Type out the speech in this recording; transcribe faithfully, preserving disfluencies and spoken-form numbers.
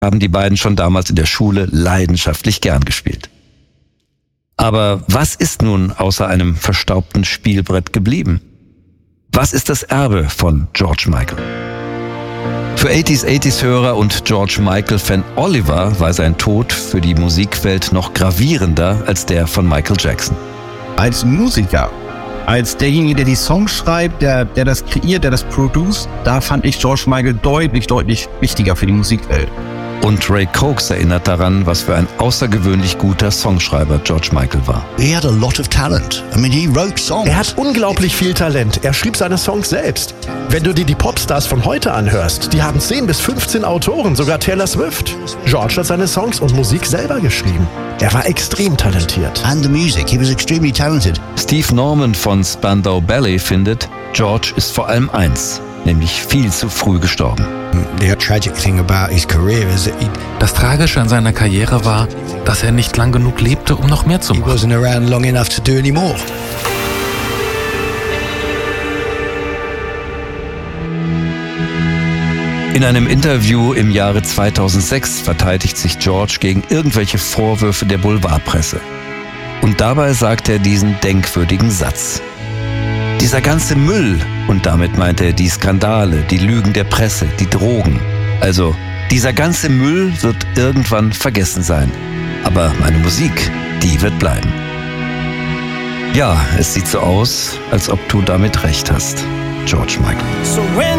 haben die beiden schon damals in der Schule leidenschaftlich gern gespielt. Aber was ist nun außer einem verstaubten Spielbrett geblieben? Was ist das Erbe von George Michael? Für achtziger achtziger-Hörer und George Michael-Fan Oliver war sein Tod für die Musikwelt noch gravierender als der von Michael Jackson. Als Musiker, als derjenige, der die Songs schreibt, der, der das kreiert, der das produziert, da fand ich George Michael deutlich, deutlich wichtiger für die Musikwelt. Und Ray Cox erinnert daran, was für ein außergewöhnlich guter Songschreiber George Michael war. He had a lot of talent. I mean, he wrote songs. Er hat unglaublich viel Talent. Er schrieb seine Songs selbst. Wenn du dir die Popstars von heute anhörst, die haben zehn bis fünfzehn Autoren, sogar Taylor Swift. George hat seine Songs und Musik selber geschrieben. Er war extrem talentiert. And the music, he was extremely talented. Steve Norman von Spandau Ballet findet, George ist vor allem eins, nämlich viel zu früh gestorben. Das Tragische an seiner Karriere war, dass er nicht lang genug lebte, um noch mehr zu machen. In einem Interview im Jahre zweitausendsechs verteidigt sich George gegen irgendwelche Vorwürfe der Boulevardpresse. Und dabei sagt er diesen denkwürdigen Satz. Dieser ganze Müll, und damit meint er die Skandale, die Lügen der Presse, die Drogen. Also, dieser ganze Müll wird irgendwann vergessen sein. Aber meine Musik, die wird bleiben. Ja, es sieht so aus, als ob du damit recht hast, George Michael.